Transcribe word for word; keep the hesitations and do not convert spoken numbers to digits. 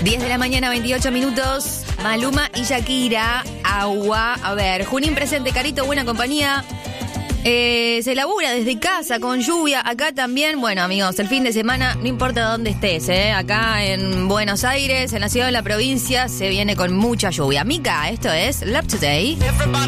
diez de la mañana, veintiocho minutos. Maluma y Shakira, Agua. A ver, Junín presente, Carito, buena compañía. Eh, se labura desde casa con lluvia. Acá también, bueno amigos, el fin de semana, no importa dónde estés, eh, acá en Buenos Aires, en la ciudad de la provincia, se viene con mucha lluvia. Mica, esto es Love Today.